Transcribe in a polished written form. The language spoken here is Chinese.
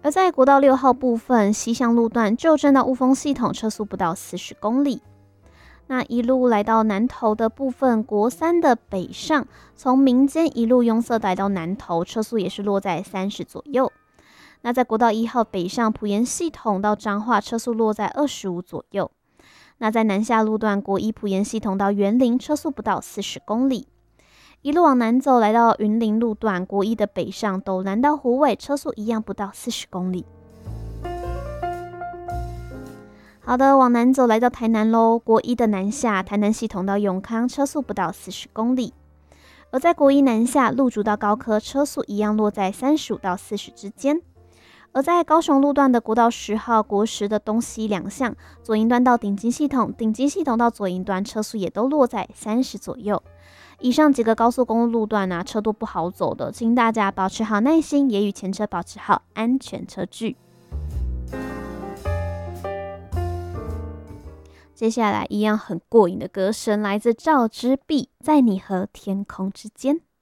而在国道6号部分，西向路段旧正到雾峰系统车速不到40公里。那一路来到南投的部分，国三的北上，从民间一路拥塞来到南投，车速也是落在30左右。那在国道1号北上埔盐系统到彰化，车速落在25左右。那在南下路段，国一埔盐系统到员林，车速不到40公里。一路往南走，来到云林路段，国一的北上斗南到虎尾，车速一样不到40公里。好的，往南走来到台南咯，国一的南下，台南系统到永康，车速不到40公里。而在国一南下，路竹到高科，车速一样落在35到40之间。而在高雄路段的国道10号、国10的东西两向，左营端到顶金系统，顶金系统到左营端，车速也都落在30左右。以上几个高速公路路段车多不好走的，请大家保持好耐心，也与前车保持好安全车距。接下来一样很过瘾的歌声，来自赵之璧，在你和天空之间。